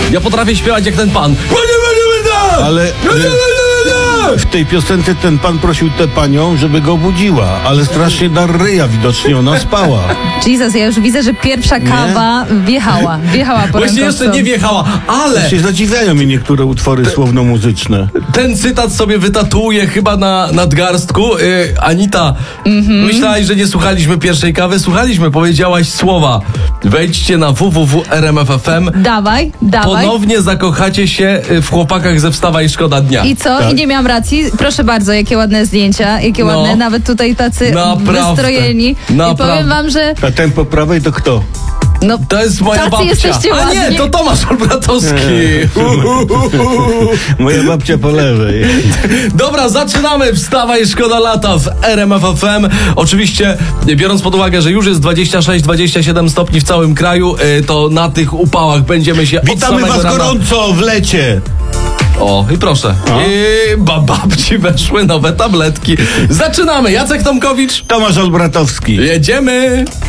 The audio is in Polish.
Ja potrafię śpiewać jak ten pan. Ale w tej piosence ten pan prosił tę panią, żeby go budziła, ale strasznie dar ryja, widocznie ona spała. Jesus, ja już widzę, że pierwsza kawa wjechała po Właśnie rękowcu. jeszcze nie wjechała, ale Się zadziwiają mi niektóre utwory słowno-muzyczne. ten cytat sobie wytatuję chyba na nadgarstku. Anita, myślałaś, że nie słuchaliśmy pierwszej kawy? Słuchaliśmy, powiedziałaś słowa. Wejdźcie na www.rmf.fm. Dawaj. Ponownie zakochacie się w chłopakach ze Wstawa i Szkoda Dnia. I co? Tak. I nie miałam racji? Proszę bardzo, jakie ładne zdjęcia, jakie No. ładne, nawet tutaj tacy Naprawdę. wystrojeni. I Naprawdę. powiem wam, że A ten po prawej to kto? no, To jest moja tacy babcia. jesteście A nie, ładni. to Tomasz Olbratowski. Moja babcia po lewej. Dobra, zaczynamy. Wstawa i Szkoda lata w RMF FM. Oczywiście, biorąc pod uwagę, że już jest 26-27 stopni w całym kraju, to na tych upałach będziemy się od Witamy samego was rana... gorąco w lecie. O, i proszę. I babci weszły nowe tabletki. Zaczynamy. Jacek Tomkowicz. Tomasz Olbratowski. Jedziemy.